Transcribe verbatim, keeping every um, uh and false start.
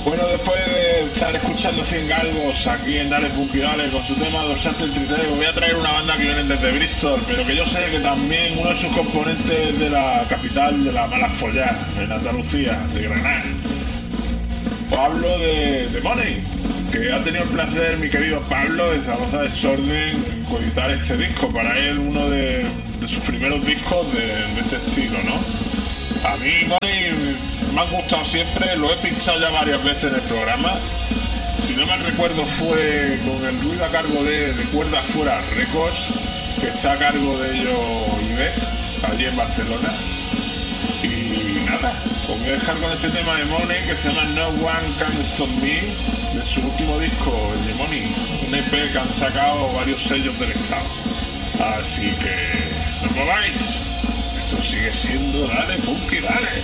Bueno, después de estar escuchando cien galgos aquí en Dale Punky Dale con su tema Dorsal treinta y tres, voy a traer una banda que viene desde Bristol, pero que yo sé que también uno de sus componentes de la capital de la mala follar, en Andalucía, de Granada. Os hablo de, de Money, que ha tenido el placer, mi querido Pablo, de Zaragoza Desorden, en coeditar este disco. Para él, uno de, de sus primeros discos de, de este estilo, ¿no? A mí Money me ha gustado siempre, lo he pinchado ya varias veces en el programa. Si no mal recuerdo fue con el ruido a cargo de, de Cuerdas Fuera Records, que está a cargo de ellos Ivette, allí en Barcelona. Y nada, os voy a dejar con este tema de Money que se llama No One Can Stop Me, de su último disco, el de Money, un E P que han sacado varios sellos del estado. Así que no os mováis. Esto sigue siendo Dale Punky Dale.